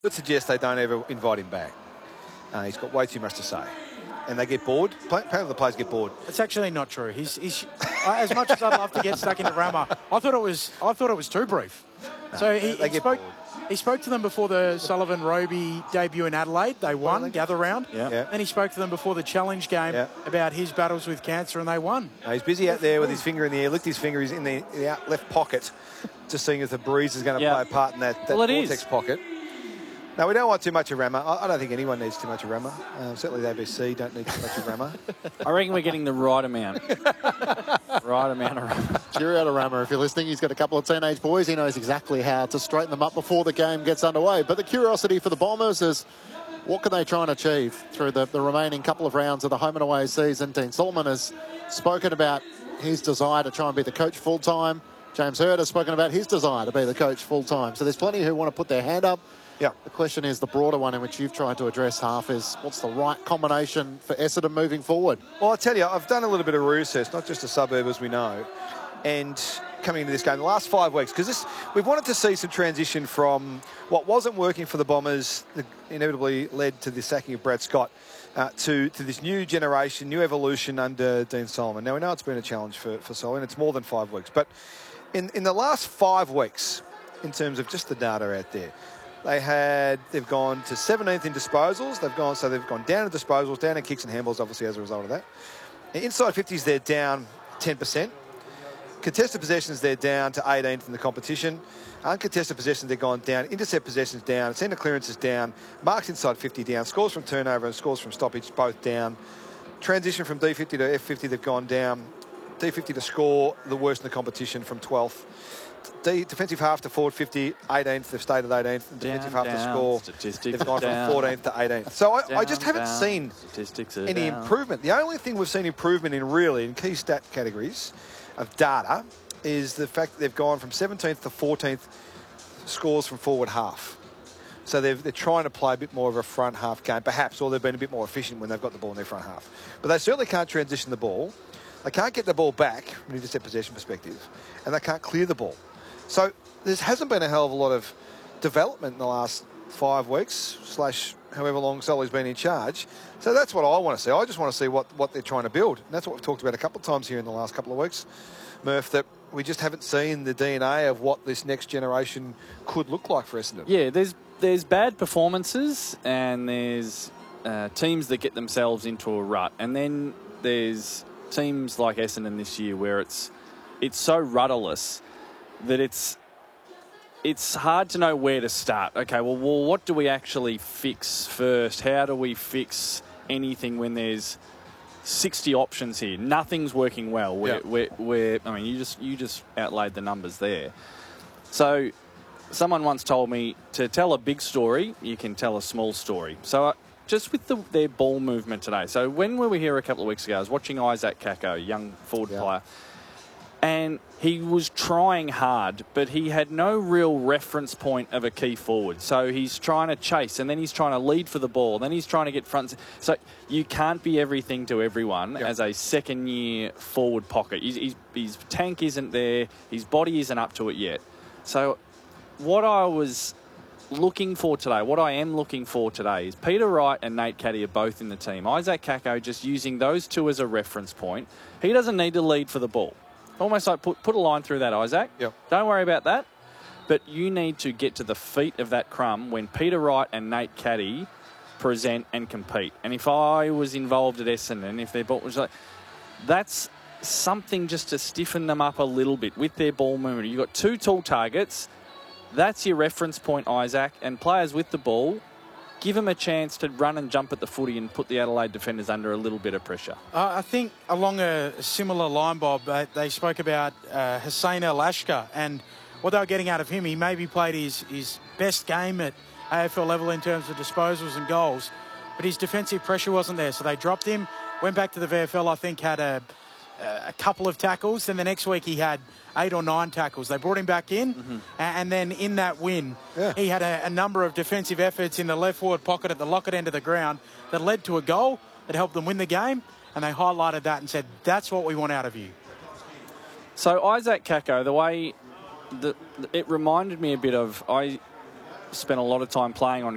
would suggest they don't ever invite him back. He's got way too much to say. And they get bored. Apparently the players get bored. It's actually not true. He's as much as I'd love to get stuck into Rama, I thought it was too brief. No, so he spoke to them before the Sullivan Roby debut in Adelaide. They won, gather round. Yeah. Then he spoke to them before the challenge game about his battles with cancer, and they won. No, he's busy out there with his finger in the air. Licked his finger. He's in the left pocket, just seeing if the breeze is going to play a part in that vortex pocket. No, we don't want too much of Rama. I don't think anyone needs too much of Rama. Certainly the ABC don't need too much of Rama. I reckon we're getting the right amount. Right amount of Rama. Cheer out of Rama if you're listening. He's got a couple of teenage boys. He knows exactly how to straighten them up before the game gets underway. But the curiosity for the Bombers is what can they try and achieve through the remaining couple of rounds of the home and away season. Dean Solomon has spoken about his desire to try and be the coach full-time. James Hird has spoken about his desire to be the coach full-time. So there's plenty who want to put their hand up. Yeah. The question is, the broader one in which you've tried to address, Half, is what's the right combination for Essendon moving forward? Well, I tell you, I've done a little bit of research, not just a suburb as we know, and coming into this game, the last 5 weeks, because we've wanted to see some transition from what wasn't working for the Bombers, that inevitably led to the sacking of Brad Scott, to this new generation, new evolution under Dean Solomon. Now, we know it's been a challenge for Solomon. It's more than 5 weeks. But in the last 5 weeks, in terms of just the data out there, they've gone to 17th in disposals. They've gone down in disposals, down in kicks and handballs, obviously, as a result of that. Inside 50s, they're down 10%. Contested possessions, they're down to 18th in the competition. Uncontested possessions, they've gone down. Intercept possessions down. Centre clearances down. Marks inside 50 down. Scores from turnover and scores from stoppage both down. Transition from D50 to F50, they've gone down. D50 to score, the worst in the competition, from 12th. Defensive half to forward 50, 18th. They've stayed at 18th. And defensive half to score, they've gone from 14th to 18th. So I just haven't seen any improvement. The only thing we've seen improvement in key stat categories of data is the fact that they've gone from 17th to 14th scores from forward half. So they're trying to play a bit more of a front half game, perhaps, or they've been a bit more efficient when they've got the ball in their front half. But they certainly can't transition the ball. They can't get the ball back from an intercept possession perspective, and they can't clear the ball. So there hasn't been a hell of a lot of development in the last 5 weeks, / however long Solly's been in charge. So that's what I want to see. I just want to see what they're trying to build. And that's what we've talked about a couple of times here in the last couple of weeks, Murph, that we just haven't seen the DNA of what this next generation could look like for Essendon. Yeah, there's bad performances and there's teams that get themselves into a rut. And then there's teams like Essendon this year where it's so rudderless that it's hard to know where to start. Okay, well, what do we actually fix first? How do we fix anything when there's 60 options here? Nothing's working well. I mean, you just outlaid the numbers there. So someone once told me to tell a big story, you can tell a small story. So just with their ball movement today. So when we were here a couple of weeks ago, I was watching Isaac Kako, young forward player, and he was trying hard, but he had no real reference point of a key forward. So he's trying to chase, and then he's trying to lead for the ball, then he's trying to get front. So you can't be everything to everyone as a second-year forward pocket. His tank isn't there. His body isn't up to it yet. So what I was looking for today, what I am looking for today, is Peter Wright and Nate Caddy are both in the team. Isaac Kako just using those two as a reference point. He doesn't need to lead for the ball. Almost like put a line through that, Isaac. Yep. Don't worry about that. But you need to get to the feet of that crumb when Peter Wright and Nate Caddy present and compete. And if I was involved at Essendon, if their ball was like, that's something just to stiffen them up a little bit with their ball movement. You've got two tall targets. That's your reference point, Isaac. And players with the ball, give them a chance to run and jump at the footy and put the Adelaide defenders under a little bit of pressure. I think along a similar line, Bob, they spoke about Hussein El-Ashka and what they were getting out of him. He maybe played his best game at AFL level in terms of disposals and goals, but his defensive pressure wasn't there. So they dropped him, went back to the VFL, I think had a couple of tackles. Then the next week he had 8 or 9 tackles. They brought him back in, and then in that win, he had a number of defensive efforts in the left forward pocket at the Lockett end of the ground that led to a goal that helped them win the game, and they highlighted that and said, that's what we want out of you. So Isaac Kako, the way it reminded me a bit of, I spent a lot of time playing on